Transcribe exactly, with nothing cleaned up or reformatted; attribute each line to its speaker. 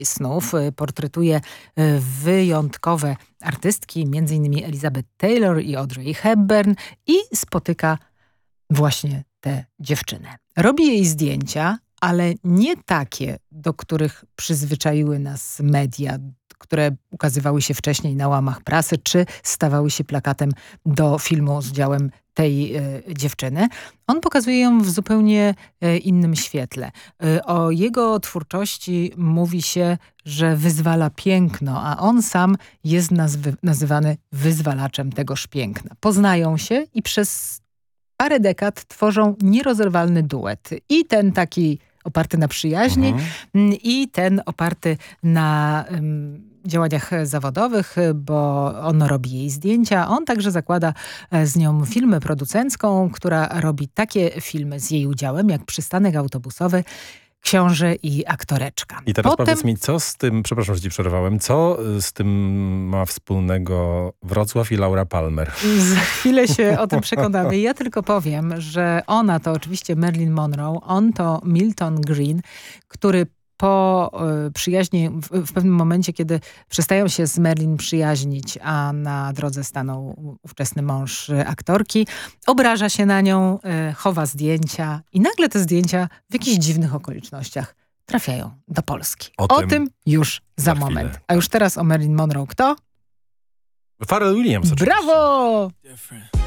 Speaker 1: snów. Portretuje wyjątkowe artystki, między innymi Elizabeth Taylor i Audrey Hepburn i spotyka właśnie tę dziewczynę. Robi jej zdjęcia, ale nie takie, do których przyzwyczaiły nas media, które ukazywały się wcześniej na łamach prasy, czy stawały się plakatem do filmu z udziałem tej e, dziewczyny. On pokazuje ją w zupełnie e, innym świetle. E, o jego twórczości mówi się, że wyzwala piękno, a on sam jest nazwy, nazywany wyzwalaczem tegoż piękna. Poznają się i przez parę dekad tworzą nierozerwalny duet. I ten taki oparty na przyjaźni mhm. i ten oparty na um, działaniach zawodowych, bo on robi jej zdjęcia. On także zakłada z nią firmę producencką, która robi takie filmy z jej udziałem, jak Przystanek autobusowy, Książę i aktoreczka.
Speaker 2: I teraz
Speaker 1: Potem...
Speaker 2: powiedz mi, co z tym, przepraszam, że ci przerwałem, co z tym ma wspólnego Wrocław i Laura Palmer?
Speaker 1: Za chwilę się o tym przekonamy. Ja tylko powiem, że ona to oczywiście Marilyn Monroe, on to Milton Green, który po y, przyjaźni, w, w pewnym momencie, kiedy przestają się z Marilyn przyjaźnić, a na drodze stanął ówczesny mąż y, aktorki, obraża się na nią, y, chowa zdjęcia i nagle te zdjęcia w jakichś dziwnych okolicznościach trafiają do Polski. O, o tym, tym już za, za moment. A już teraz o Marilyn Monroe kto?
Speaker 2: Pharrell Williams oczywiście.
Speaker 1: Brawo! Different.